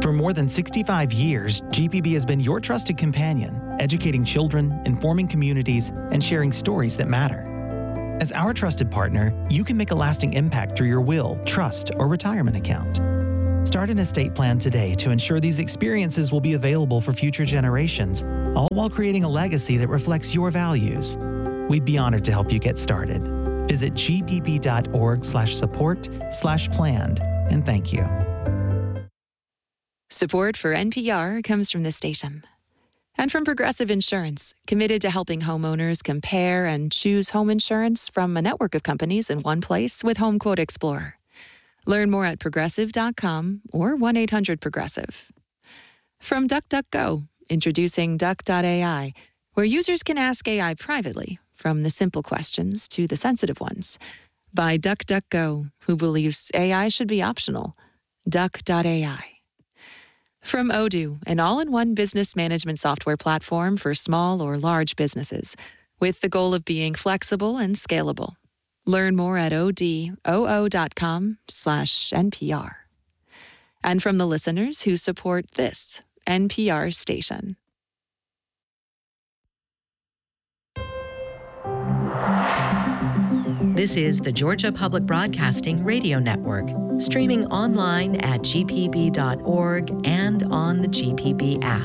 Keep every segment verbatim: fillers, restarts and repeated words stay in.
For more than sixty-five years, G P B has been your trusted companion, educating children, informing communities, and sharing stories that matter. As our trusted partner, you can make a lasting impact through your will, trust, or retirement account. Start an estate plan today to ensure these experiences will be available for future generations, all while creating a legacy that reflects your values. We'd be honored to help you get started. Visit gpp.org slash support slash planned, and thank you. Support for N P R comes from this station. And from Progressive Insurance, committed to helping homeowners compare and choose home insurance from a network of companies in one place with Home Quote Explorer. Learn more at progressive dot com or one eight hundred progressive. From DuckDuckGo, introducing Duck dot A I, where users can ask A I privately, from the simple questions to the sensitive ones. By DuckDuckGo, who believes A I should be optional. Duck dot A I. From Odoo, an all-in-one business management software platform for small or large businesses, with the goal of being flexible and scalable. Learn more at odoo.com slash NPR. And from the listeners who support this N P R station. This is the Georgia Public Broadcasting Radio Network, streaming online at g p b dot org and on the G P B app.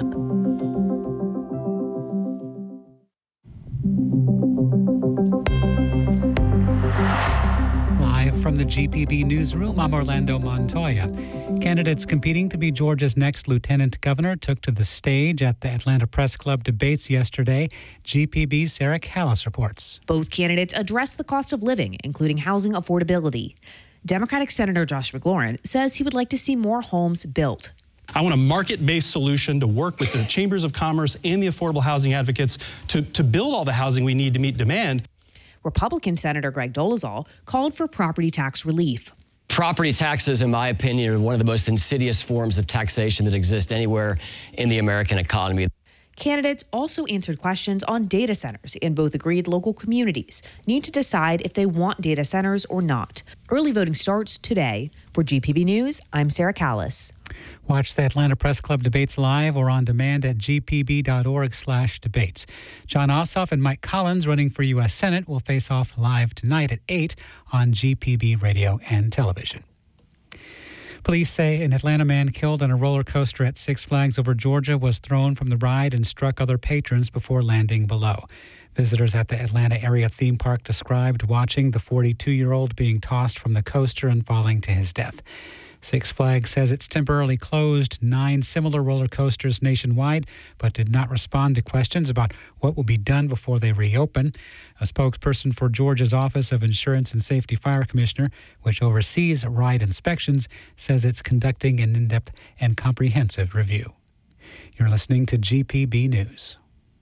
Live from the G P B newsroom, I'm Orlando Montoya. Candidates competing to be Georgia's next lieutenant governor took to the stage at the Atlanta Press Club debates yesterday. G P B's Sarah Callis reports. Both candidates addressed the cost of living, including housing affordability. Democratic Senator Josh McLaurin says he would like to see more homes built. I want a market-based solution to work with the chambers of commerce and the affordable housing advocates to, to build all the housing we need to meet demand. Republican Senator Greg Dolezal called for property tax relief. Property taxes, in my opinion, are one of the most insidious forms of taxation that exist anywhere in the American economy. Candidates also answered questions on data centers and both agreed local communities need to decide if they want data centers or not. Early voting starts today. For G P B News, I'm Sarah Callis. Watch the Atlanta Press Club debates live or on demand at g p b dot org slash debates. John Ossoff and Mike Collins, running for U S Senate, will face off live tonight at eight on G P B radio and television. Police say an Atlanta man killed on a roller coaster at Six Flags Over Georgia was thrown from the ride and struck other patrons before landing below. Visitors at the Atlanta area theme park described watching the forty-two-year-old being tossed from the coaster and falling to his death. Six Flags says it's temporarily closed nine similar roller coasters nationwide, but did not respond to questions about what will be done before they reopen. A spokesperson for Georgia's Office of Insurance and Safety Fire Commissioner, which oversees ride inspections, says it's conducting an in-depth and comprehensive review. You're listening to G P B News.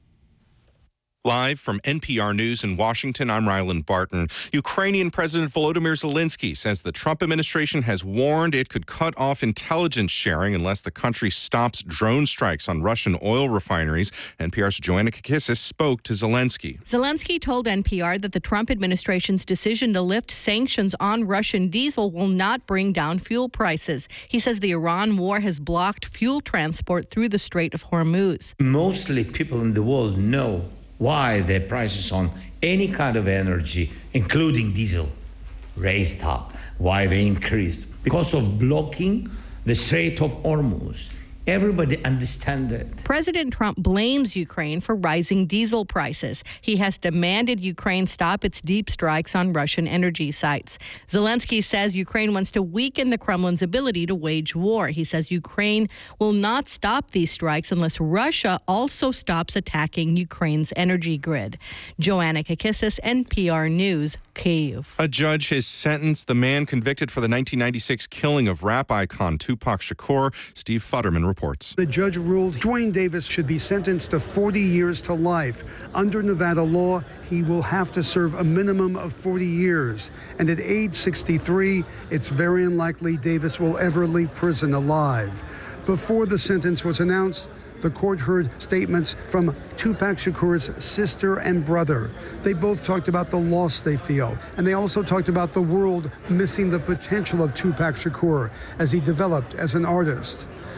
Live from N P R News in Washington, I'm Ryland Barton. Ukrainian President Volodymyr Zelensky says the Trump administration has warned it could cut off intelligence sharing unless the country stops drone strikes on Russian oil refineries. N P R's Joanna Kakissis spoke to Zelensky. Zelensky told N P R that the Trump administration's decision to lift sanctions on Russian diesel will not bring down fuel prices. He says the Iran war has blocked fuel transport through the Strait of Hormuz. Mostly people in the world know why the prices on any kind of energy, including diesel, raised up, why they increased. Because of blocking the Strait of Hormuz. Everybody understands it. President Trump blames Ukraine for rising diesel prices. He has demanded Ukraine stop its deep strikes on Russian energy sites. Zelensky says Ukraine wants to weaken the Kremlin's ability to wage war. He says Ukraine will not stop these strikes unless Russia also stops attacking Ukraine's energy grid. Joanna Kakissis, N P R News, Kyiv. A judge has sentenced the man convicted for the nineteen ninety-six killing of rap icon Tupac Shakur. Steve Futterman reports. The judge ruled Dwayne Davis should be sentenced to forty years to life. Under Nevada law, he will have to serve a minimum of forty years. And at age sixty-three, it's very unlikely Davis will ever leave prison alive. Before the sentence was announced, the court heard statements from Tupac Shakur's sister and brother. They both talked about the loss they feel, and they also talked about the world missing the potential of Tupac Shakur as he developed as an artist.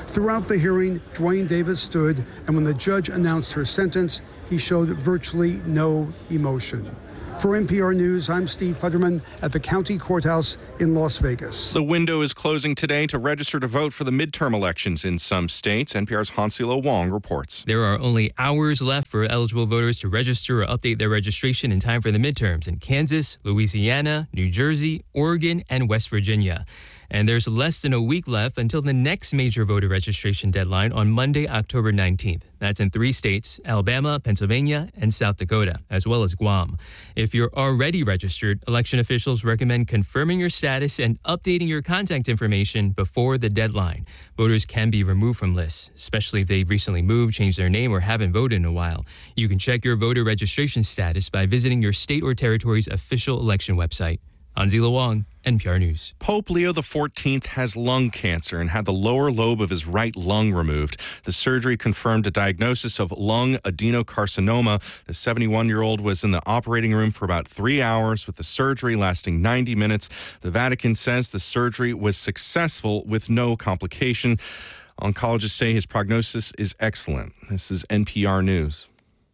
Throughout the hearing, Dwayne Davis stood, and when the judge announced her sentence, he showed virtually no emotion. For N P R News, I'm Steve Futterman at the County Courthouse in Las Vegas. The window is closing today to register to vote for the midterm elections in some states. N P R's Hansilo Wong reports. There are only hours left for eligible voters to register or update their registration in time for the midterms in Kansas, Louisiana, New Jersey, Oregon, and West Virginia. And there's less than a week left until the next major voter registration deadline on Monday, October nineteenth. That's in three states, Alabama, Pennsylvania, and South Dakota, as well as Guam. If you're already registered, election officials recommend confirming your status and updating your contact information before the deadline. Voters can be removed from lists, especially if they've recently moved, changed their name, or haven't voted in a while. You can check your voter registration status by visiting your state or territory's official election website. Hansilo Wong, N P R News. Pope Leo the fourteenth has lung cancer and had the lower lobe of his right lung removed. The surgery confirmed a diagnosis of lung adenocarcinoma. The seventy-one-year-old was in the operating room for about three hours, with the surgery lasting ninety minutes. The Vatican says the surgery was successful with no complication. Oncologists say his prognosis is excellent. This is N P R News.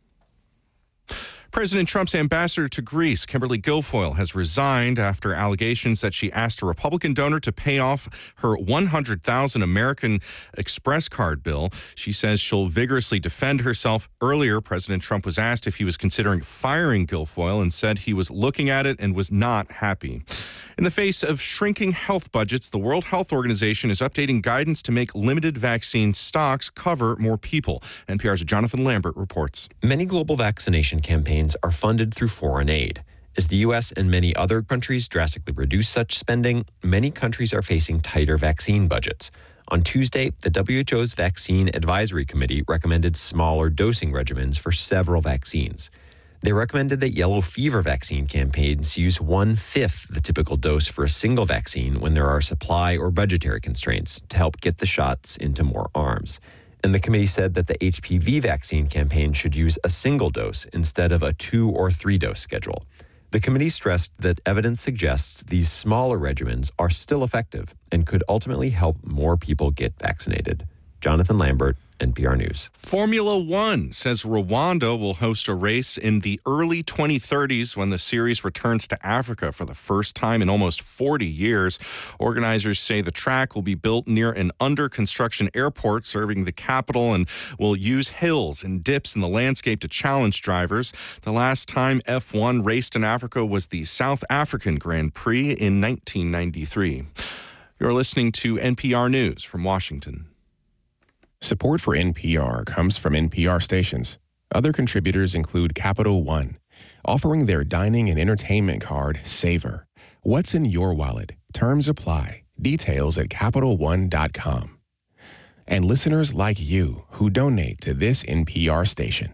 President Trump's ambassador to Greece, Kimberly Guilfoyle, has resigned after allegations that she asked a Republican donor to pay off her one hundred thousand dollars American Express card bill. She says she'll vigorously defend herself. Earlier, President Trump was asked if he was considering firing Guilfoyle and said he was looking at it and was not happy. In the face of shrinking health budgets, the World Health Organization is updating guidance to make limited vaccine stocks cover more people. N P R's Jonathan Lambert reports. Many global vaccination campaigns are funded through foreign aid. As the U S and many other countries drastically reduce such spending, many countries are facing tighter vaccine budgets. On Tuesday, the W H O's Vaccine Advisory Committee recommended smaller dosing regimens for several vaccines. They recommended that yellow fever vaccine campaigns use one-fifth the typical dose for a single vaccine when there are supply or budgetary constraints to help get the shots into more arms. And the committee said that the H P V vaccine campaign should use a single dose instead of a two- or three-dose schedule. The committee stressed that evidence suggests these smaller regimens are still effective and could ultimately help more people get vaccinated. Jonathan Lambert, N P R News. Formula One says Rwanda will host a race in the early twenty thirties when the series returns to Africa for the first time in almost forty years. Organizers say the track will be built near an under-construction airport serving the capital and will use hills and dips in the landscape to challenge drivers. The last time F one raced in Africa was the South African Grand Prix in nineteen ninety-three. You're listening to N P R News from Washington. Support for N P R comes from N P R stations. Other contributors include Capital One, offering their dining and entertainment card, Savor. What's in your wallet? Terms apply. Details at Capital One dot com. And listeners like you who donate to this N P R station.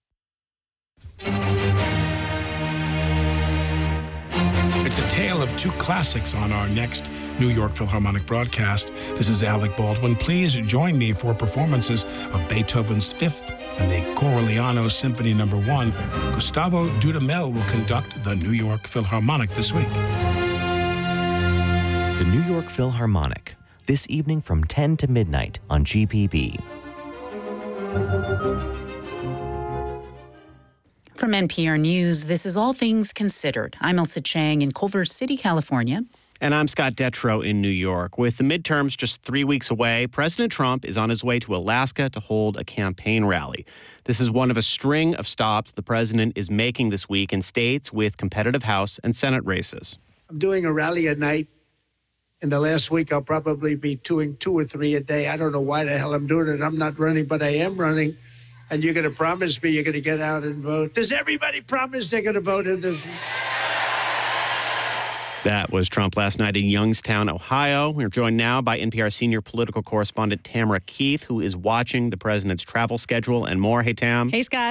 It's a tale of two classics on our next New York Philharmonic broadcast. This is Alec Baldwin. Please join me for performances of Beethoven's Fifth and the Corigliano Symphony Number One. Gustavo Dudamel will conduct the New York Philharmonic this week. The New York Philharmonic, this evening from ten to midnight on G P B. From N P R News, this is All Things Considered. I'm Elsa Chang in Culver City, California. And I'm Scott Detrow in New York. With the midterms just three weeks away, President Trump is on his way to Alaska to hold a campaign rally. This is one of a string of stops the president is making this week in states with competitive House and Senate races. I'm doing a rally at night. In the last week, I'll probably be doing two or three a day. I don't know why the hell I'm doing it. I'm not running, but I am running. And you're going to promise me you're going to get out and vote. Does everybody promise they're going to vote in this? That was Trump last night in Youngstown, Ohio. We're joined now by N P R senior political correspondent Tamara Keith, who is watching the president's travel schedule and more. Hey, Tam. Hey, Scott.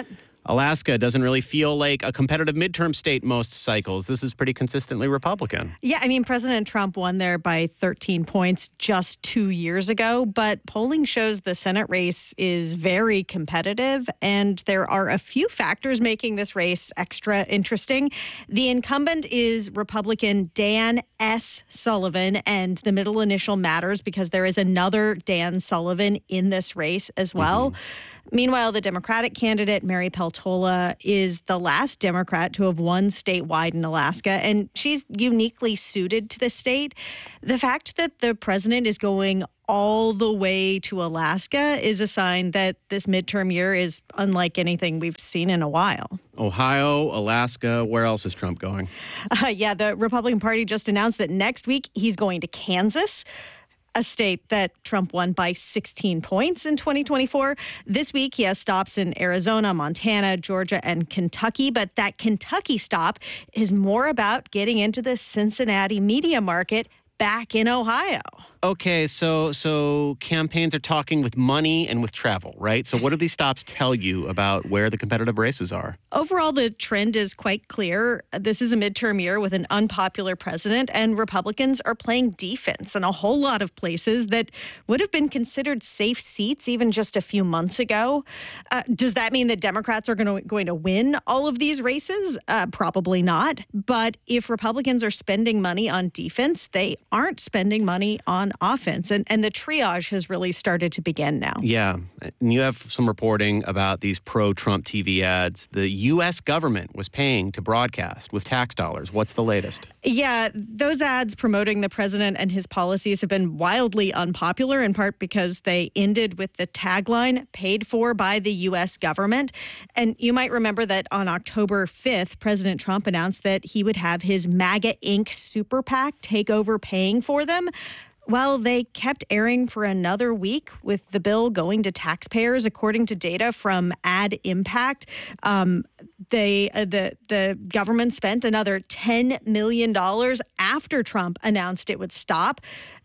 Alaska doesn't really feel like a competitive midterm state most cycles. This is pretty consistently Republican. Yeah, I mean, President Trump won there by thirteen points just two years ago, but polling shows the Senate race is very competitive, and there are a few factors making this race extra interesting. The incumbent is Republican Dan S. Sullivan, and the middle initial matters because there is another Dan Sullivan in this race as well. Mm-hmm. Meanwhile, the Democratic candidate, Mary Peltola, is the last Democrat to have won statewide in Alaska, and she's uniquely suited to the state. The fact that the president is going all the way to Alaska is a sign that this midterm year is unlike anything we've seen in a while. Ohio, Alaska, where else is Trump going? Uh, yeah, the Republican Party just announced that next week he's going to Kansas, a state that Trump won by sixteen points in twenty twenty-four. This week, he has stops in Arizona, Montana, Georgia, and Kentucky. But that Kentucky stop is more about getting into the Cincinnati media market back in Ohio. Okay, so so campaigns are talking with money and with travel, right? So what do these stops tell you about where the competitive races are? Overall, the trend is quite clear. This is a midterm year with an unpopular president, and Republicans are playing defense in a whole lot of places that would have been considered safe seats even just a few months ago. Uh, does that mean that Democrats are going to, going to win all of these races? Uh, probably not. But if Republicans are spending money on defense, they aren't spending money on offense, and, and the triage has really started to begin now. Yeah, and you have some reporting about these pro-Trump T V ads. The U S government was paying to broadcast with tax dollars. What's the latest? Yeah, those ads promoting the president and his policies have been wildly unpopular, in part because they ended with the tagline, paid for by the U S government. And you might remember that on October fifth, President Trump announced that he would have his MAGA Incorporated super PAC take over paying for them. Well, they kept airing for another week with the bill going to taxpayers. According to data from Ad Impact, um, they uh, the the government spent another ten million dollars after Trump announced it would stop.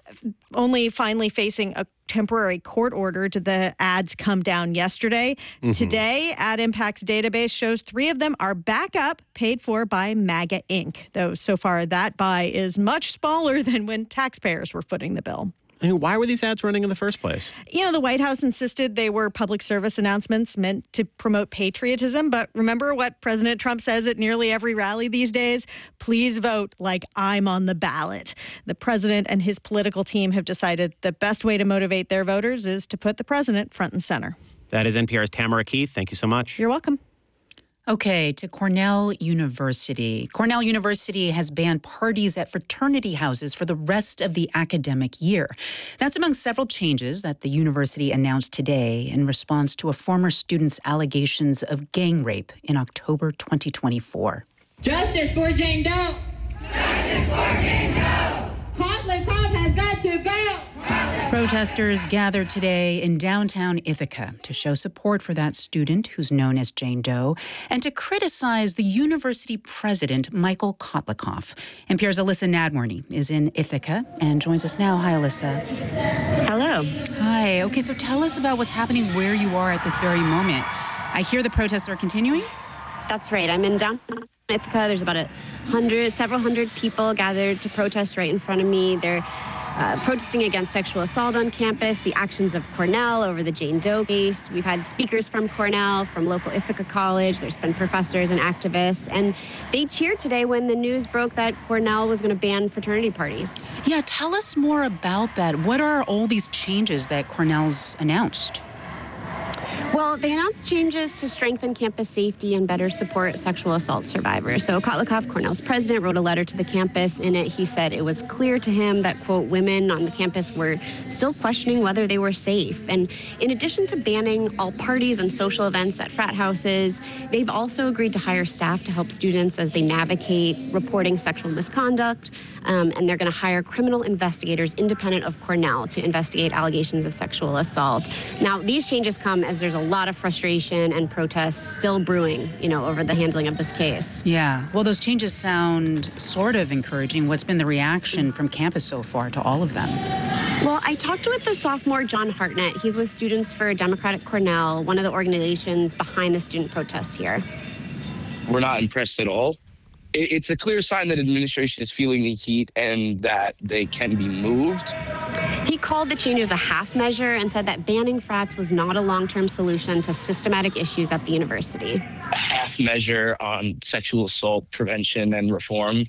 Only finally facing a temporary court order did the ads come down yesterday. Mm-hmm. Today, Ad Impact's database shows three of them are back up, paid for by MAGA Incorporated, though so far that buy is much smaller than when taxpayers were footing the bill. I mean, why were these ads running in the first place? You know, the White House insisted they were public service announcements meant to promote patriotism. But remember what President Trump says at nearly every rally these days? Please vote like I'm on the ballot. The president and his political team have decided the best way to motivate their voters is to put the president front and center. That is N P R's Tamara Keith. Thank you so much. You're welcome. Okay, to Cornell University. Cornell University has banned parties at fraternity houses for the rest of the academic year. That's among several changes that the university announced today in response to a former student's allegations of gang rape in October twenty twenty-four. Justice for Jane Doe! Justice for Jane Doe! Kotlikoff has got to go! Protesters gathered today in downtown Ithaca to show support for that student who's known as Jane Doe and to criticize the university president, Michael Kotlikoff. N P R's Alyssa Nadworny is in Ithaca and joins us now. Hi, Alyssa. Hello. Hi. Okay, so tell us about what's happening where you are at this very moment. I hear the protests are continuing? That's right. I'm in downtown Ithaca. There's about a hundred, several hundred people gathered to protest right in front of me. They're Uh, protesting against sexual assault on campus, the actions of Cornell over the Jane Doe case. We've had speakers from Cornell, from local Ithaca College. There's been professors and activists. And they cheered today when the news broke that Cornell was going to ban fraternity parties. Yeah, tell us more about that. What are all these changes that Cornell's announced? Well, they announced changes to strengthen campus safety and better support sexual assault survivors. So Kotlikoff, Cornell's president, wrote a letter to the campus. In it, he said it was clear to him that, quote, women on the campus were still questioning whether they were safe. And in addition to banning all parties and social events at frat houses, they've also agreed to hire staff to help students as they navigate reporting sexual misconduct. Um, and they're going to hire criminal investigators independent of Cornell to investigate allegations of sexual assault. Now, these changes come as there's a lot of frustration and protests still brewing, you know, over the handling of this case. Yeah. Well, those changes sound sort of encouraging. What's been the reaction from campus so far to all of them? Well, I talked with the sophomore John Hartnett. He's with Students for Democratic Cornell, one of the organizations behind the student protests here. We're not impressed at all. It's a clear sign that administration is feeling the heat and that they can be moved. He called the changes a half measure and said that banning frats was not a long-term solution to systematic issues at the university. A half measure on sexual assault prevention and reform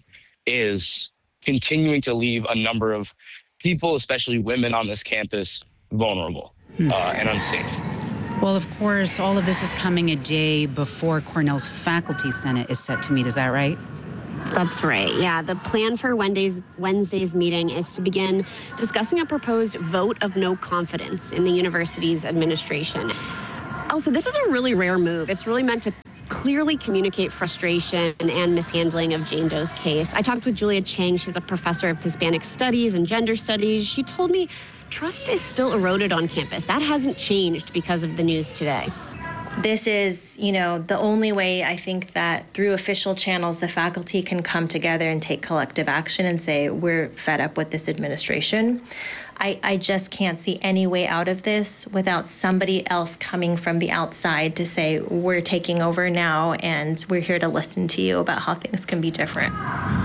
is continuing to leave a number of people, especially women on this campus, vulnerable uh, and unsafe. Well, of course, all of this is coming a day before Cornell's Faculty Senate is set to meet. Is that right? That's right. Yeah, the plan for Wednesday's, Wednesday's meeting is to begin discussing a proposed vote of no confidence in the university's administration. Also, this is a really rare move. It's really meant to clearly communicate frustration and mishandling of Jane Doe's case. I talked with Julia Chang. She's a professor of Hispanic Studies and Gender Studies. She told me trust is still eroded on campus. That hasn't changed because of the news today. This is, you know, the only way I think that through official channels, the faculty can come together and take collective action and say, we're fed up with this administration. I, I just can't see any way out of this without somebody else coming from the outside to say, we're taking over now and we're here to listen to you about how things can be different.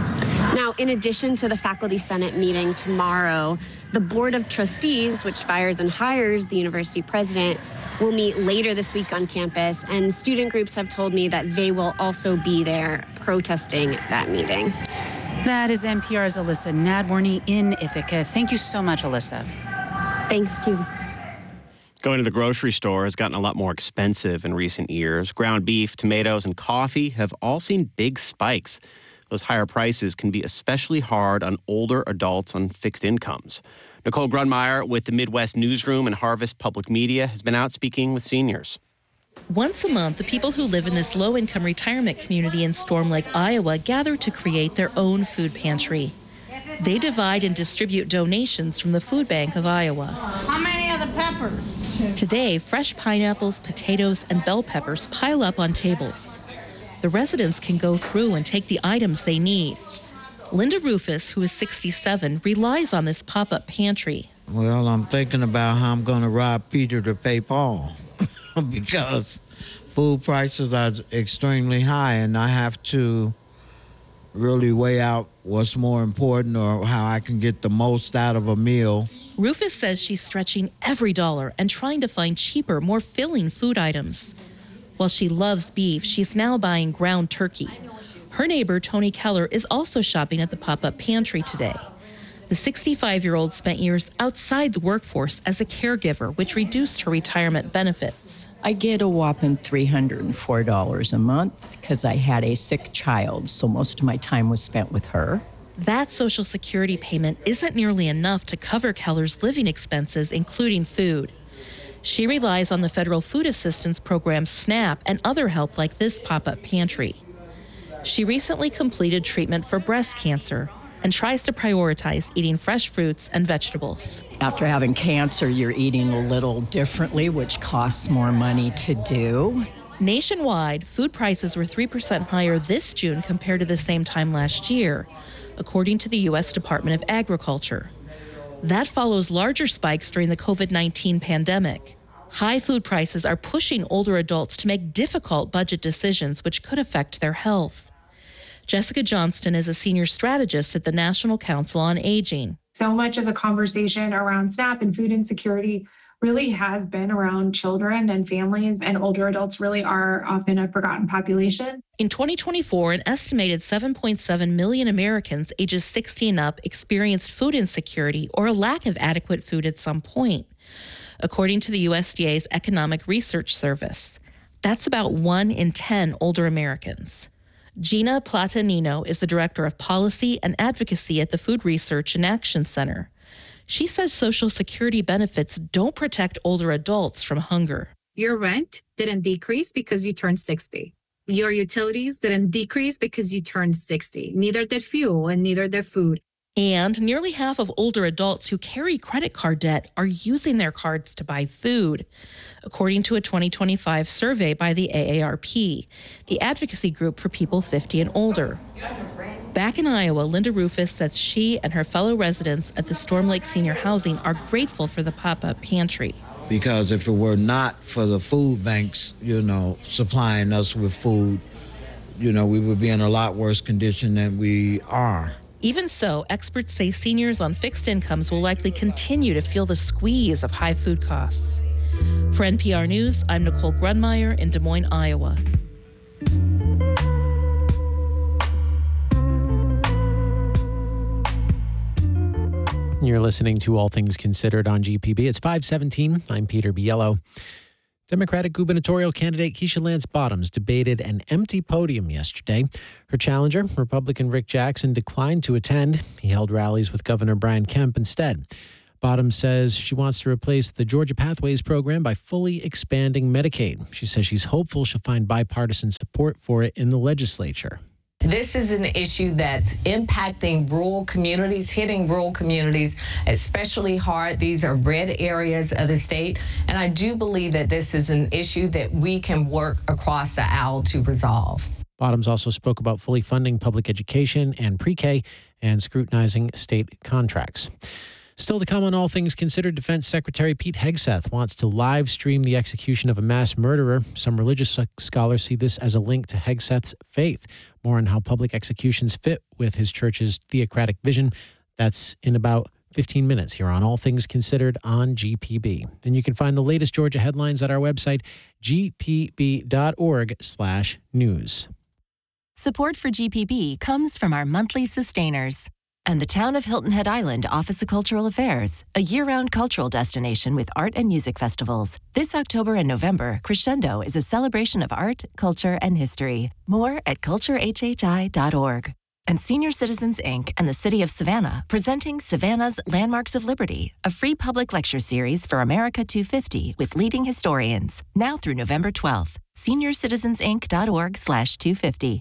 Now, in addition to the Faculty Senate meeting tomorrow, the Board of Trustees, which fires and hires the university president, will meet later this week on campus, and student groups have told me that they will also be there protesting that meeting. That is N P R's Alyssa Nadworny in Ithaca. Thank you so much, Alyssa. Thanks, too. Going to the grocery store has gotten a lot more expensive in recent years. Ground beef, tomatoes, and coffee have all seen big spikes. Those higher prices can be especially hard on older adults on fixed incomes. Nicole Grunmeyer with the Midwest Newsroom and Harvest Public Media has been out speaking with seniors. Once a month, the people who live in this low-income retirement community in Storm Lake, Iowa, gather to create their own food pantry. They divide and distribute donations from the Food Bank of Iowa. How many of the peppers? Today, fresh pineapples, potatoes, and bell peppers pile up on tables. The residents can go through and take the items they need. Linda Rufus, who is sixty-seven, relies on this pop-up pantry. Well, I'm thinking about how I'm going to rob Peter to pay Paul because food prices are extremely high and I have to really weigh out what's more important or how I can get the most out of a meal. Rufus says she's stretching every dollar and trying to find cheaper, more filling food items. While she loves beef, she's now buying ground turkey. Her neighbor, Tony Keller, is also shopping at the pop-up pantry today. The sixty-five-year-old spent years outside the workforce as a caregiver, which reduced her retirement benefits. I get a whopping three hundred four dollars a month because I had a sick child, so most of my time was spent with her. That Social Security payment isn't nearly enough to cover Keller's living expenses, including food. She relies on the federal food assistance program SNAP and other help like this pop-up pantry. She recently completed treatment for breast cancer and tries to prioritize eating fresh fruits and vegetables. After having cancer, you're eating a little differently, which costs more money to do. Nationwide, food prices were three percent higher this June compared to the same time last year, according to the U S Department of Agriculture. That follows larger spikes during the COVID nineteen pandemic. High food prices are pushing older adults to make difficult budget decisions which could affect their health. Jessica Johnston is a senior strategist at the National Council on Aging. So much of the conversation around SNAP and food insecurity really has been around children and families, and older adults really are often a forgotten population. In twenty twenty-four, an estimated seven point seven million Americans ages sixty and up experienced food insecurity or a lack of adequate food at some point, according to the U S D A's Economic Research Service. That's about one in ten older Americans. Gina Platanino is the Director of Policy and Advocacy at the Food Research and Action Center. She says Social Security benefits don't protect older adults from hunger. Your rent didn't decrease because you turned sixty. Your utilities didn't decrease because you turned sixty. Neither did fuel and neither did food. And nearly half of older adults who carry credit card debt are using their cards to buy food, according to a twenty twenty-five survey by the A A R P, the advocacy group for people fifty and older. Back in Iowa, Linda Rufus says she and her fellow residents at the Storm Lake Senior Housing are grateful for the pop-up pantry. Because if it were not for the food banks, you know, supplying us with food, you know, we would be in a lot worse condition than we are. Even so, experts say seniors on fixed incomes will likely continue to feel the squeeze of high food costs. For N P R News, I'm Nicole Grunmeyer in Des Moines, Iowa. You're listening to All Things Considered on G P B. It's five seventeen. I'm Peter Biello. Democratic gubernatorial candidate Keisha Lance Bottoms debated an empty podium yesterday. Her challenger, Republican Rick Jackson, declined to attend. He held rallies with Governor Brian Kemp instead. Bottoms says she wants to replace the Georgia Pathways program by fully expanding Medicaid. She says she's hopeful she'll find bipartisan support for it in the legislature. This is an issue that's impacting rural communities, hitting rural communities especially hard. These are red areas of the state. And I do believe that this is an issue that we can work across the aisle to resolve. Bottoms also spoke about fully funding public education and pre-K and scrutinizing state contracts. Still to come on All Things Considered, Defense Secretary Pete Hegseth wants to live stream the execution of a mass murderer. Some religious scholars see this as a link to Hegseth's faith. More on how public executions fit with his church's theocratic vision. That's in about fifteen minutes here on All Things Considered on G P B. Then you can find the latest Georgia headlines at our website, g p b dot org slash news. Support for G P B comes from our monthly sustainers and the town of Hilton Head Island Office of Cultural Affairs, a year-round cultural destination with art and music festivals. This October and November, Crescendo is a celebration of art, culture, and history. More at culture h h i dot org. And Senior Citizens, Incorporated and the City of Savannah, presenting Savannah's Landmarks of Liberty, a free public lecture series for America two fifty with leading historians, now through November twelfth. senior citizens inc dot org slash two fifty.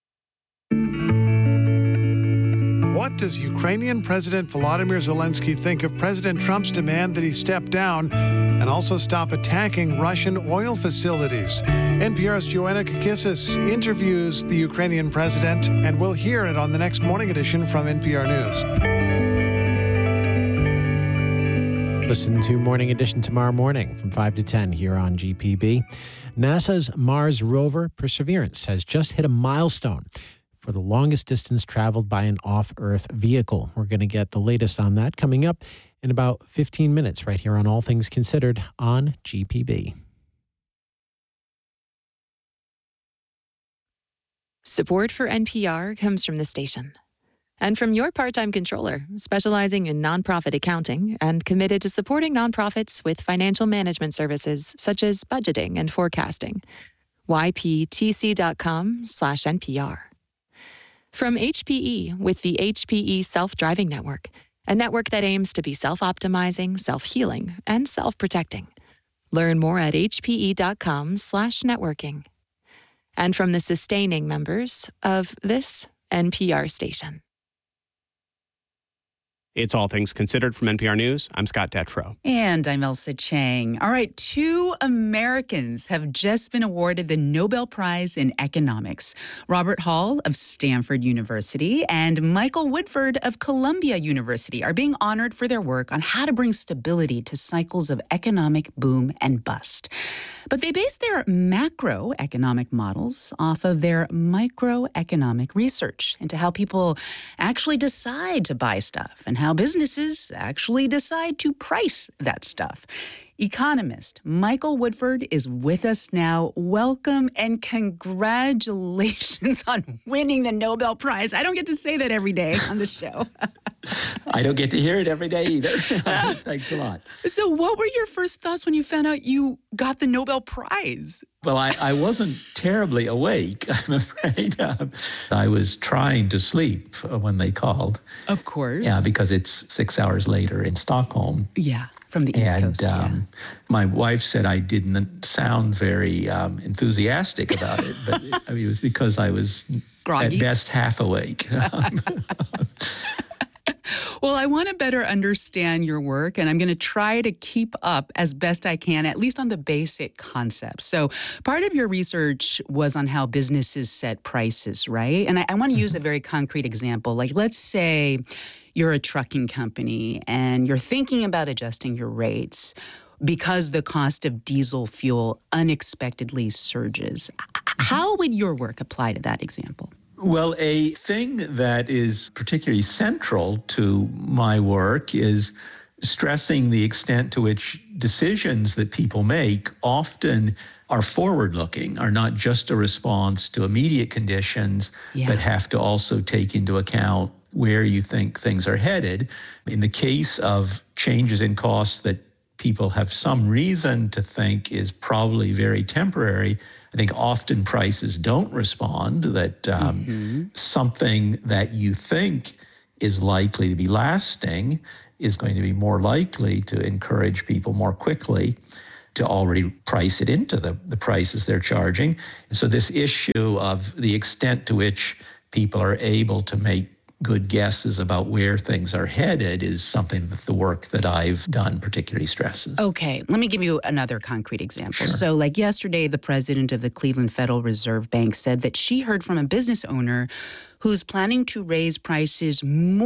What does Ukrainian President Volodymyr Zelensky think of President Trump's demand that he step down and also stop attacking Russian oil facilities? N P R's Joanna Kakissis interviews the Ukrainian president, and we'll hear it on the next morning edition from N P R News. Listen to Morning Edition tomorrow morning from five to ten here on G P B. NASA's Mars rover Perseverance has just hit a milestone for the longest distance traveled by an off-Earth vehicle. We're going to get the latest on that coming up in about fifteen minutes right here on All Things Considered on G P B. Support for N P R comes from the station and from your part-time controller, specializing in nonprofit accounting and committed to supporting nonprofits with financial management services such as budgeting and forecasting. y p t c dot com slash N P R. From H P E with the H P E Self-Driving Network, a network that aims to be self-optimizing, self-healing, and self-protecting. Learn more at h p e dot com slash networking. And from the sustaining members of this N P R station. It's All Things Considered from N P R News. I'm Scott Detrow. And I'm Elsa Chang. All right, two Americans have just been awarded the Nobel Prize in Economics. Robert Hall of Stanford University and Michael Woodford of Columbia University are being honored for their work on how to bring stability to cycles of economic boom and bust. But they base their macroeconomic models off of their microeconomic research into how people actually decide to buy stuff and how businesses actually decide to price that stuff. Economist Michael Woodford is with us now. Welcome and congratulations on winning the Nobel Prize. I don't get to say that every day on the show. I don't get to hear it every day either. Thanks a lot. So what were your first thoughts when you found out you got the Nobel Prize? Well, I, I wasn't terribly awake, I'm afraid. Um, I was trying to sleep when they called. Of course. Yeah, because it's six hours later in Stockholm. Yeah, from the East and, Coast. Um, yeah. My wife said I didn't sound very um, enthusiastic about it, but it, I mean, it was because I was Groggy? at best half awake. Well, I want to better understand your work, and I'm going to try to keep up as best I can, at least on the basic concepts. So part of your research was on how businesses set prices, right? And I, I want to use a very concrete example. Like, let's say you're a trucking company and you're thinking about adjusting your rates because the cost of diesel fuel unexpectedly surges. How would your work apply to that example? Well, a thing that is particularly central to my work is stressing the extent to which decisions that people make often are forward-looking, are not just a response to immediate conditions, yeah. but have to also take into account where you think things are headed. In the case of changes in costs that people have some reason to think is probably very temporary, I think often prices don't respond, that um, mm-hmm. something that you think is likely to be lasting is going to be more likely to encourage people more quickly to already price it into the, the prices they're charging. And so this issue of the extent to which people are able to make good guesses about where things are headed is something that the work that I've done particularly stresses. Okay, let me give you another concrete example. Sure. So like yesterday, the president of the Cleveland Federal Reserve Bank said that she heard from a business owner who's planning to raise prices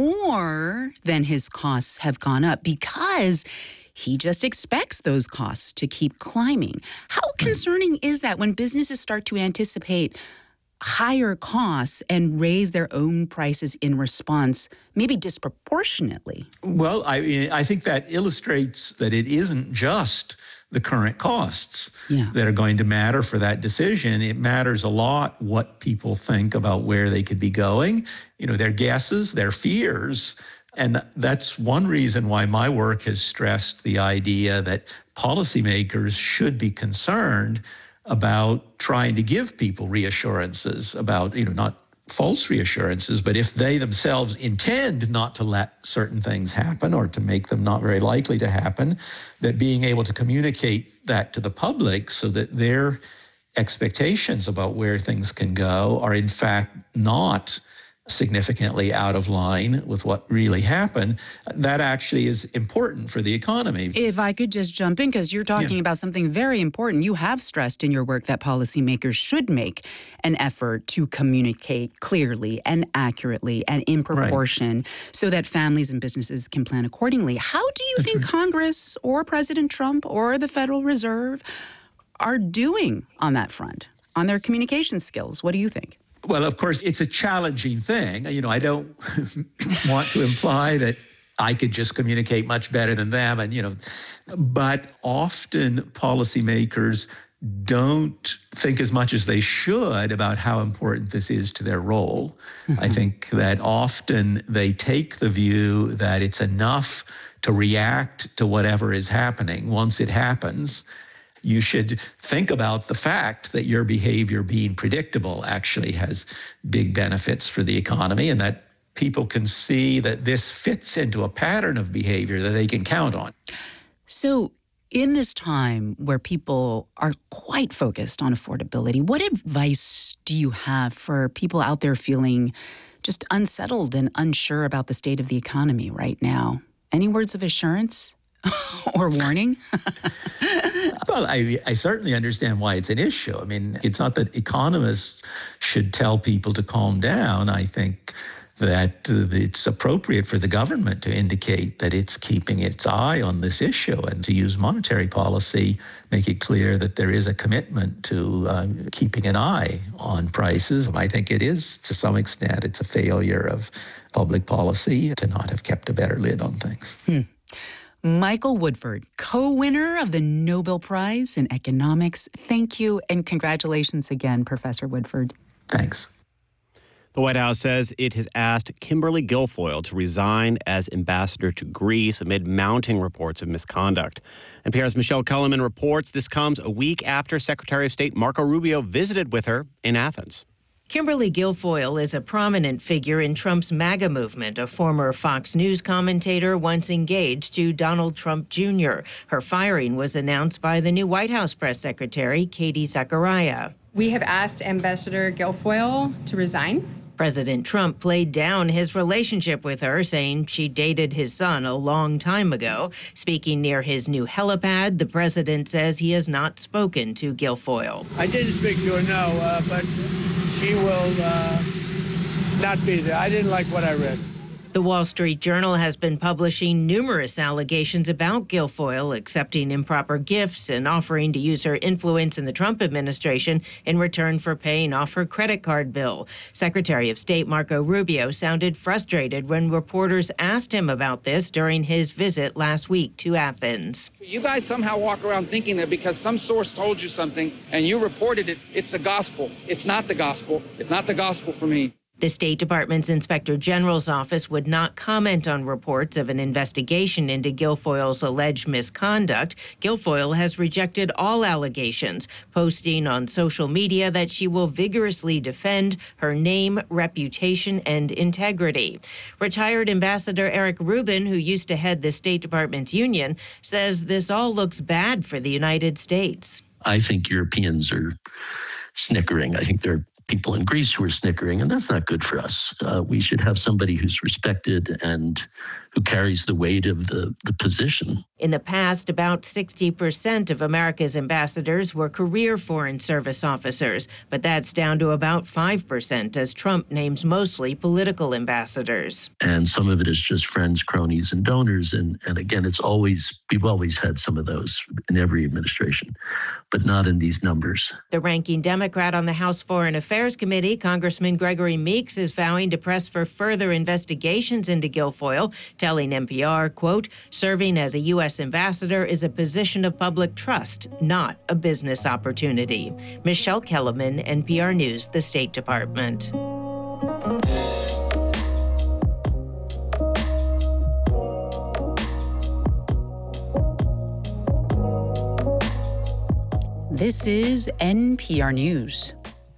more than his costs have gone up because he just expects those costs to keep climbing. How concerning is that when businesses start to anticipate higher costs and raise their own prices in response, maybe disproportionately? Well, I I think that illustrates that it isn't just the current costs yeah. that are going to matter for that decision. It matters a lot what people think about where they could be going, you know, their guesses, their fears. And that's one reason why my work has stressed the idea that policymakers should be concerned about trying to give people reassurances about, you know, not false reassurances, but if they themselves intend not to let certain things happen or to make them not very likely to happen, that being able to communicate that to the public so that their expectations about where things can go are in fact not significantly out of line with what really happened, that actually is important for the economy. If I could just jump in, because you're talking yeah. about something very important. You have stressed in your work that policymakers should make an effort to communicate clearly and accurately and in proportion right. so that families and businesses can plan accordingly. How do you think Congress or President Trump or the Federal Reserve are doing on that front, on their communication skills? What do you think? Well, of course, it's a challenging thing. You know, I don't want to imply that I could just communicate much better than them. And, you know, but often policymakers don't think as much as they should about how important this is to their role. Mm-hmm. I think that often they take the view that it's enough to react to whatever is happening once it happens. You should think about the fact that your behavior being predictable actually has big benefits for the economy, and that people can see that this fits into a pattern of behavior that they can count on. So in this time where people are quite focused on affordability, what advice do you have for people out there feeling just unsettled and unsure about the state of the economy right now? Any words of assurance or warning? Well, I, I certainly understand why it's an issue. I mean, it's not that economists should tell people to calm down. I think that uh, it's appropriate for the government to indicate that it's keeping its eye on this issue and to use monetary policy, make it clear that there is a commitment to uh, keeping an eye on prices. I think it is, to some extent, it's a failure of public policy to not have kept a better lid on things. Hmm. Michael Woodford, co-winner of the Nobel Prize in Economics. Thank you and congratulations again, Professor Woodford. Thanks. The White House says it has asked Kimberly Guilfoyle to resign as ambassador to Greece amid mounting reports of misconduct. N P R's Michelle Culliman reports this comes a week after Secretary of State Marco Rubio visited with her in Athens. Kimberly Guilfoyle is a prominent figure in Trump's MAGA movement, a former Fox News commentator once engaged to Donald Trump Junior Her firing was announced by the new White House press secretary, Katie Zachariah. We have asked Ambassador Guilfoyle to resign. President Trump played down his relationship with her, saying she dated his son a long time ago. Speaking near his new helipad, the president says he has not spoken to Guilfoyle. I didn't speak to her, no, uh, but she will uh, not be there. I didn't like what I read. The Wall Street Journal has been publishing numerous allegations about Guilfoyle accepting improper gifts and offering to use her influence in the Trump administration in return for paying off her credit card bill. Secretary of State Marco Rubio sounded frustrated when reporters asked him about this during his visit last week to Athens. You guys somehow walk around thinking that because some source told you something and you reported it, it's the gospel. It's not the gospel. It's not the gospel for me. The State Department's Inspector General's office would not comment on reports of an investigation into Guilfoyle's alleged misconduct. Guilfoyle has rejected all allegations, posting on social media that she will vigorously defend her name, reputation, and integrity. Retired Ambassador Eric Rubin, who used to head the State Department's union, says this all looks bad for the United States. I think Europeans are snickering. I think they're people in Greece who are snickering, and that's not good for us. Uh, we should have somebody who's respected and who carries the weight of the, the position. In the past, about sixty percent of America's ambassadors were career Foreign Service officers, but that's down to about five percent as Trump names mostly political ambassadors. And some of it is just friends, cronies, and donors. And, and again, it's always, we've always had some of those in every administration, but not in these numbers. The ranking Democrat on the House Foreign Affairs Committee, Congressman Gregory Meeks, is vowing to press for further investigations into Guilfoyle, telling N P R, quote, serving as a U S ambassador is a position of public trust, not a business opportunity. Michelle Kellerman, N P R News, the State Department. This is N P R News.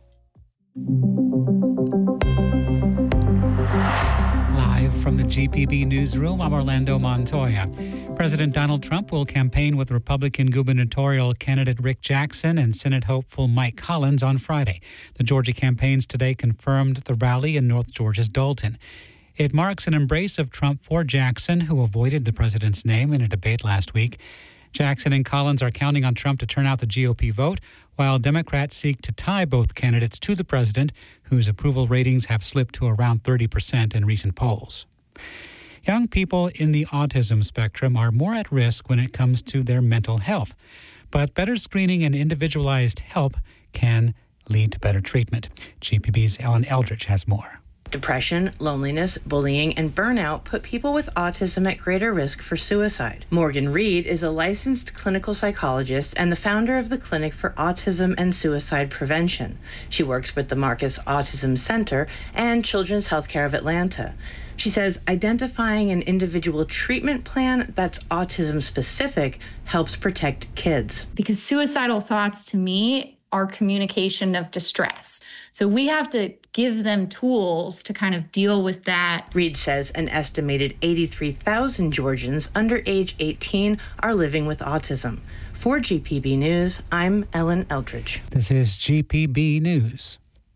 Live from the G P B newsroom, I'm Orlando Montoya. President Donald Trump will campaign with Republican gubernatorial candidate Rick Jackson and Senate hopeful Mike Collins on Friday. The Georgia campaigns today confirmed the rally in North Georgia's Dalton. It marks an embrace of Trump for Jackson, who avoided the president's name in a debate last week. Jackson and Collins are counting on Trump to turn out the G O P vote, while Democrats seek to tie both candidates to the president, whose approval ratings have slipped to around thirty percent in recent polls. Young people in the autism spectrum are more at risk when it comes to their mental health, but better screening and individualized help can lead to better treatment. G P B's Ellen Eldridge has more. Depression, loneliness, bullying, and burnout put people with autism at greater risk for suicide. Morgan Reed is a licensed clinical psychologist and the founder of the Clinic for Autism and Suicide Prevention. She works with the Marcus Autism Center and Children's Healthcare of Atlanta. She says identifying an individual treatment plan that's autism specific helps protect kids. Because suicidal thoughts to me are communication of distress. So we have to give them tools to kind of deal with that. Reed says an estimated eighty-three thousand Georgians under age eighteen are living with autism. For G P B News, I'm Ellen Eldridge. This is G P B News.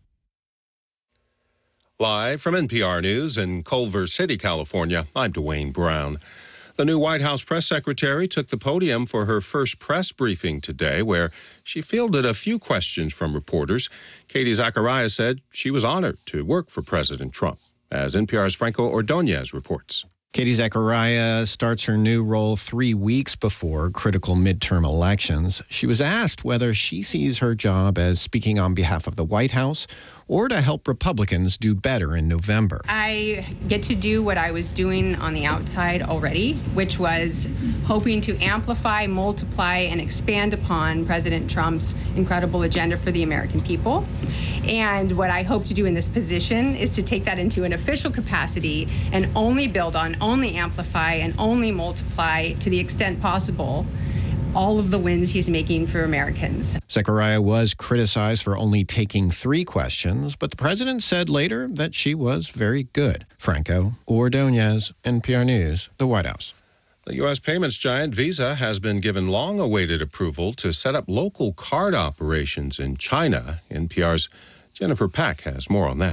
Live from N P R News in Culver City, California, I'm Dwayne Brown. The new White House press secretary took the podium for her first press briefing today, where she fielded a few questions from reporters. Katie Zacharias said she was honored to work for President Trump, as N P R's Franco Ordonez reports. Katie Zacharias starts her new role three weeks before critical midterm elections. She was asked whether she sees her job as speaking on behalf of the White House or to help Republicans do better in November. I get to do what I was doing on the outside already, which was hoping to amplify, multiply, and expand upon President Trump's incredible agenda for the American people. And what I hope to do in this position is to take that into an official capacity and only build on, only amplify, and only multiply to the extent possible all of the wins he's making for Americans. Zachariah was criticized for only taking three questions, but the president said later that she was very good. Franco Ordonez, N P R News, the White House. The U S payments giant Visa has been given long-awaited approval to set up local card operations in China. N P R's Jennifer Pack has more on that.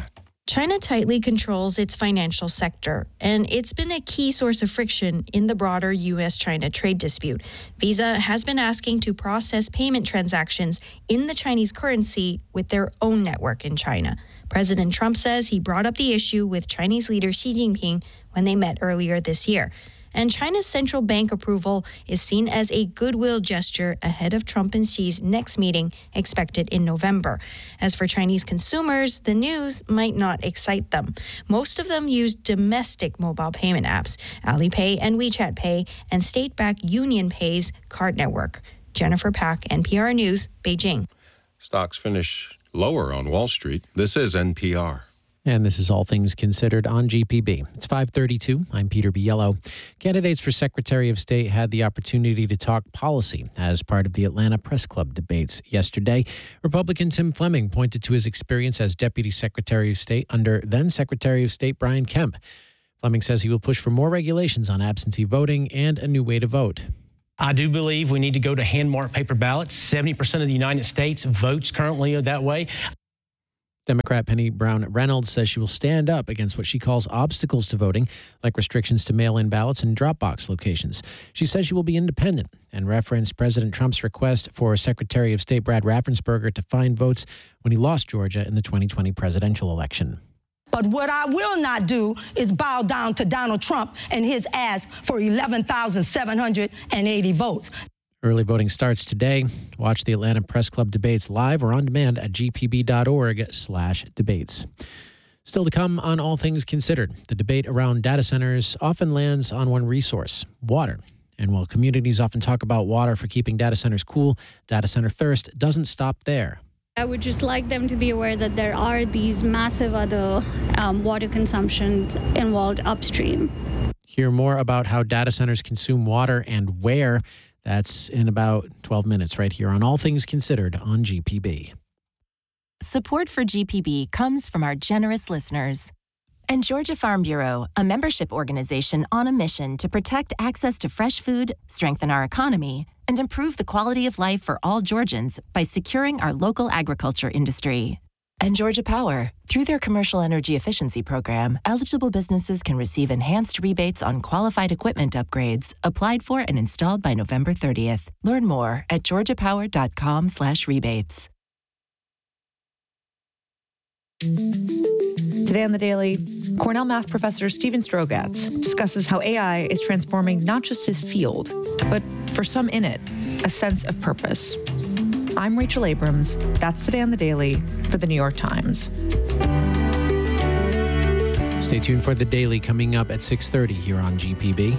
China tightly controls its financial sector, and it's been a key source of friction in the broader U S China trade dispute. Visa has been asking to process payment transactions in the Chinese currency with their own network in China. President Trump says he brought up the issue with Chinese leader Xi Jinping when they met earlier this year. And China's central bank approval is seen as a goodwill gesture ahead of Trump and Xi's next meeting expected in November. As for Chinese consumers, the news might not excite them. Most of them use domestic mobile payment apps, Alipay and WeChat Pay, and state-backed Union Pay's card network. Jennifer Pack, N P R News, Beijing. Stocks finish lower on Wall Street. This is N P R. And this is All Things Considered on G P B. It's five thirty-two. I'm Peter Biello. Candidates for Secretary of State had the opportunity to talk policy as part of the Atlanta Press Club debates yesterday. Republican Tim Fleming pointed to his experience as Deputy Secretary of State under then Secretary of State Brian Kemp. Fleming says he will push for more regulations on absentee voting and a new way to vote. I do believe we need to go to hand-marked paper ballots. seventy percent of the United States votes currently that way. Democrat Penny Brown Reynolds says she will stand up against what she calls obstacles to voting, like restrictions to mail-in ballots and drop-box locations. She says she will be independent and referenced President Trump's request for Secretary of State Brad Raffensperger to find votes when he lost Georgia in the twenty twenty presidential election. But what I will not do is bow down to Donald Trump and his ask for eleven thousand seven hundred eighty votes. Early voting starts today. Watch the Atlanta Press Club debates live or on demand at gpb.org slash debates. Still to come on All Things Considered, the debate around data centers often lands on one resource, water. And while communities often talk about water for keeping data centers cool, data center thirst doesn't stop there. I would just like them to be aware that there are these massive other um, water consumptions involved upstream. Hear more about how data centers consume water and where. That's in about twelve minutes right here on All Things Considered on G P B. Support for G P B comes from our generous listeners. And Georgia Farm Bureau, a membership organization on a mission to protect access to fresh food, strengthen our economy, and improve the quality of life for all Georgians by securing our local agriculture industry. And Georgia Power. Through their commercial energy efficiency program, eligible businesses can receive enhanced rebates on qualified equipment upgrades applied for and installed by November thirtieth. Learn more at georgiapower.com slash rebates. Today on The Daily, Cornell math professor Steven Strogatz discusses how A I is transforming not just his field, but for some in it, a sense of purpose. I'm Rachel Abrams. That's Today on The Daily for The New York Times. Stay tuned for The Daily coming up at six thirty here on G P B.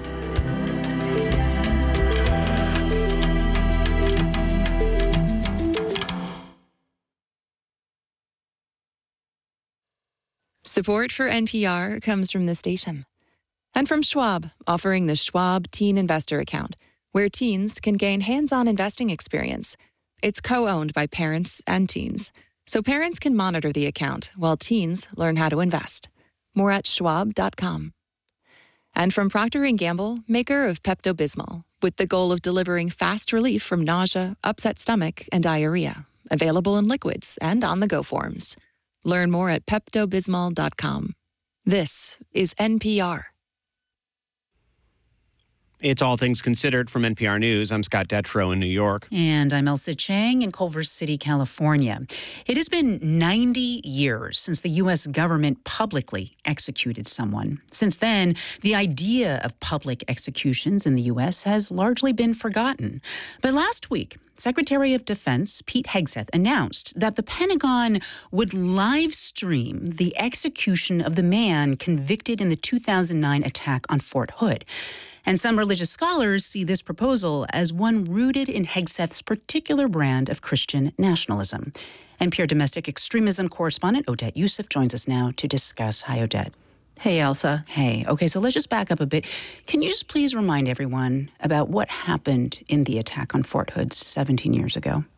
Support for N P R comes from the station and from Schwab, offering the Schwab Teen Investor Account, where teens can gain hands-on investing experience. It's co-owned by parents and teens, so parents can monitor the account while teens learn how to invest. More at schwab dot com. And from Procter and Gamble, maker of Pepto-Bismol, with the goal of delivering fast relief from nausea, upset stomach, and diarrhea. Available in liquids and on-the-go forms. Learn more at pepto bismol dot com. This is N P R. It's All Things Considered from N P R News. I'm Scott Detrow in New York. And I'm Elsa Chang in Culver City, California. It has been ninety years since the U S government publicly executed someone. Since then, the idea of public executions in the U S has largely been forgotten. But last week, Secretary of Defense Pete Hegseth announced that the Pentagon would live stream the execution of the man convicted in the two thousand nine attack on Fort Hood. And some religious scholars see this proposal as one rooted in Hegseth's particular brand of Christian nationalism. N P R domestic extremism correspondent Odette Yousef joins us now to discuss. Hi, Odette. Hey, Elsa. Hey. Okay, so let's just back up a bit. Can you just please remind everyone about what happened in the attack on Fort Hood seventeen years ago?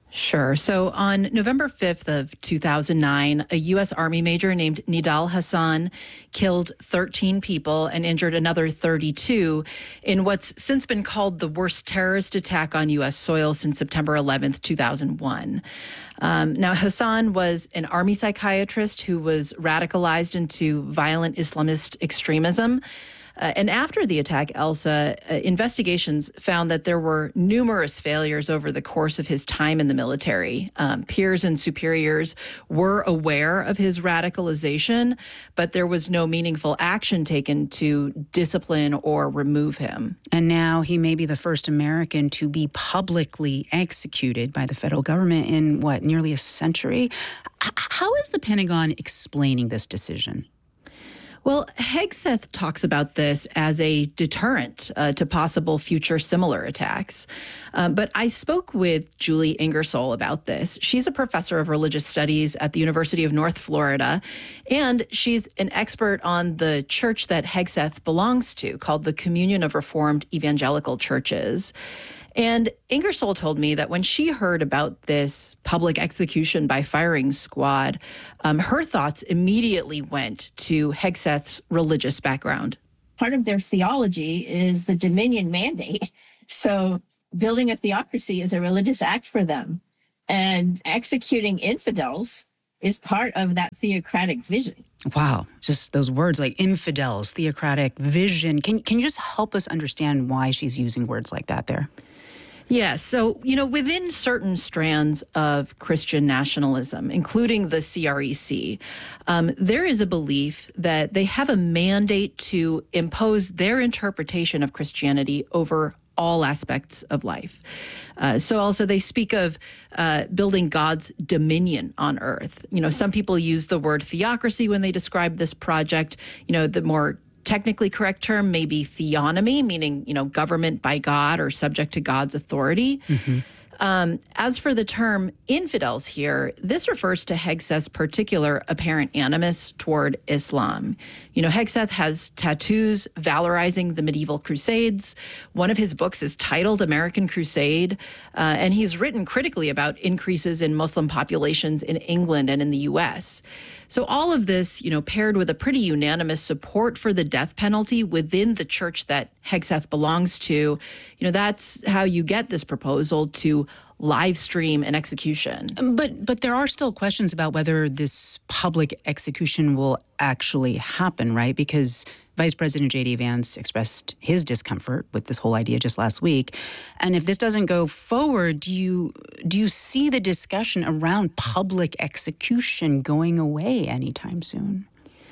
Sure. So on November fifth of two thousand nine, a U S Army major named Nidal Hasan killed thirteen people and injured another thirty-two in what's since been called the worst terrorist attack on U S soil since September eleventh, two thousand one. Um, now, Hasan was an army psychiatrist who was radicalized into violent Islamist extremism. Uh, and after the attack, Elsa, uh, investigations found that there were numerous failures over the course of his time in the military. Um, peers and superiors were aware of his radicalization, but there was no meaningful action taken to discipline or remove him. And now he may be the first American to be publicly executed by the federal government in, what, nearly a century? H- how is the Pentagon explaining this decision? Well, Hegseth talks about this as a deterrent uh, to possible future similar attacks. Um, but I spoke with Julie Ingersoll about this. She's a professor of religious studies at the University of North Florida, and she's an expert on the church that Hegseth belongs to, called the Communion of Reformed Evangelical Churches. And Ingersoll told me that when she heard about this public execution by firing squad, um, her thoughts immediately went to Hegseth's religious background. Part of their theology is the dominion mandate. So building a theocracy is a religious act for them. And executing infidels is part of that theocratic vision. Wow, just those words like infidels, theocratic vision. Can, can you just help us understand why she's using words like that there? Yeah, so, you know, within certain strands of Christian nationalism, including the C R E C, um, there is a belief that they have a mandate to impose their interpretation of Christianity over all aspects of life. Uh, so also they speak of uh, building God's dominion on earth. You know, some people use the word theocracy when they describe this project. You know, the more technically correct term may be theonomy, meaning, you know, government by God or subject to God's authority. Mm-hmm. Um, as for the term infidels here, this refers to Hegseth's particular apparent animus toward Islam. You know, Hegseth has tattoos valorizing the medieval crusades. One of his books is titled American Crusade, uh, and he's written critically about increases in Muslim populations in England and in the U S. So all of this, you know, paired with a pretty unanimous support for the death penalty within the church that Hegseth belongs to, you know, that's how you get this proposal to live stream an execution. But but there are still questions about whether this public execution will actually happen, right? Because Vice President J D. Vance expressed his discomfort with this whole idea just last week. And if this doesn't go forward, do you do you see the discussion around public execution going away anytime soon?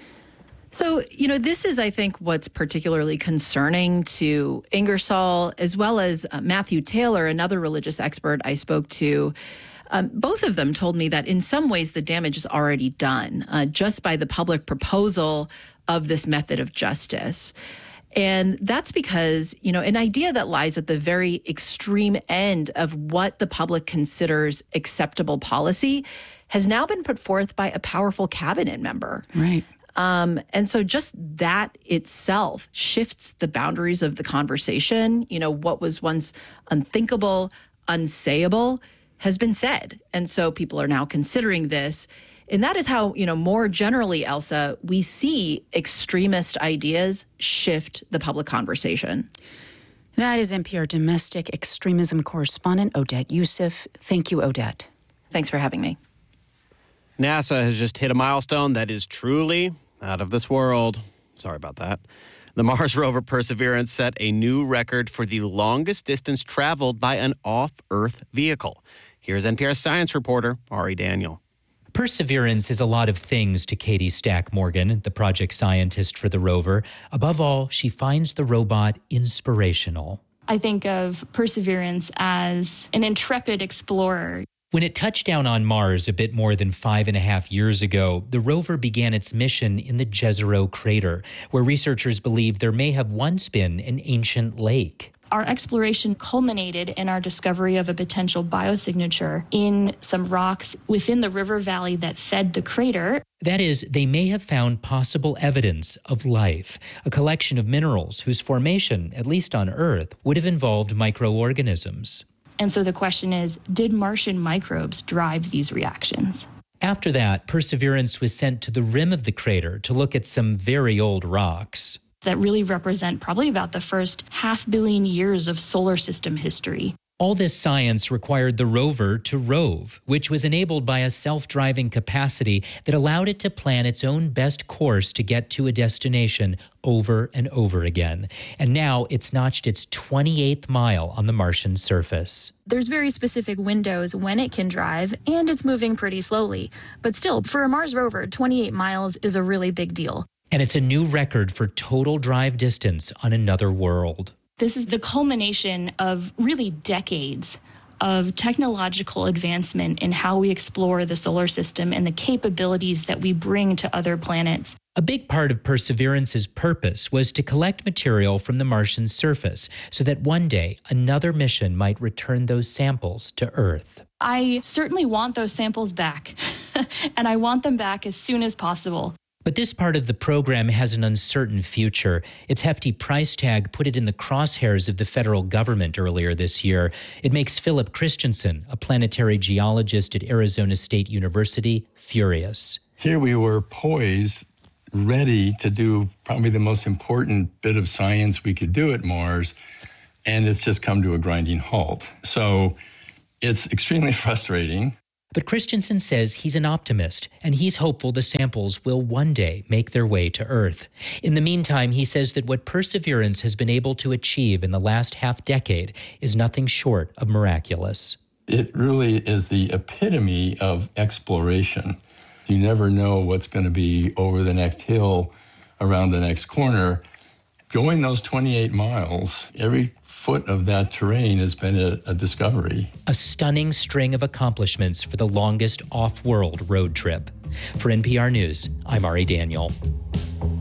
So, you know, this is, I think, what's particularly concerning to Ingersoll, as well as uh, Matthew Taylor, another religious expert I spoke to. Um, both of them told me that in some ways the damage is already done uh, just by the public proposal of this method of justice. And that's because, you know, an idea that lies at the very extreme end of what the public considers acceptable policy has now been put forth by a powerful cabinet member. Right. Um, and so just that itself shifts the boundaries of the conversation. You know, what was once unthinkable, unsayable has been said. And so people are now considering this. And that is how, you know, more generally, Elsa, we see extremist ideas shift the public conversation. That is N P R domestic extremism correspondent Odette Yousef. Thank you, Odette. Thanks for having me. NASA has just hit a milestone that is truly out of this world. Sorry about that. The Mars rover Perseverance set a new record for the longest distance traveled by an off-Earth vehicle. Here's N P R science reporter Ari Daniel. Perseverance is a lot of things to Katie Stack Morgan, the project scientist for the rover. Above all, she finds the robot inspirational. I think of Perseverance as an intrepid explorer. When it touched down on Mars a bit more than five and a half years ago, the rover began its mission in the Jezero crater, where researchers believe there may have once been an ancient lake. Our exploration culminated in our discovery of a potential biosignature in some rocks within the river valley that fed the crater. That is, they may have found possible evidence of life, a collection of minerals whose formation, at least on Earth, would have involved microorganisms. And so the question is, did Martian microbes drive these reactions? After that, Perseverance was sent to the rim of the crater to look at some very old rocks that really represent probably about the first half billion years of solar system history. All this science required the rover to rove, which was enabled by a self-driving capacity that allowed it to plan its own best course to get to a destination over and over again. And now it's notched its twenty-eighth mile on the Martian surface. There's very specific windows when it can drive, and it's moving pretty slowly. But still, for a Mars rover, twenty-eight miles is a really big deal. And it's a new record for total drive distance on another world. This is the culmination of really decades of technological advancement in how we explore the solar system and the capabilities that we bring to other planets. A big part of Perseverance's purpose was to collect material from the Martian surface so that one day another mission might return those samples to Earth. I certainly want those samples back, and I want them back as soon as possible. But this part of the program has an uncertain future. Its hefty price tag put it in the crosshairs of the federal government earlier this year. It makes Philip Christensen, a planetary geologist at Arizona State University, furious. Here we were poised, ready to do probably the most important bit of science we could do at Mars, and it's just come to a grinding halt. So it's extremely frustrating. But Christensen says he's an optimist, and he's hopeful the samples will one day make their way to Earth. In the meantime, he says that what Perseverance has been able to achieve in the last half decade is nothing short of miraculous. It really is the epitome of exploration. You never know what's going to be over the next hill, around the next corner. Going those twenty-eight miles, every foot of that terrain has been a, a discovery. A stunning string of accomplishments for the longest off-world road trip. For N P R News, I'm Ari Daniel.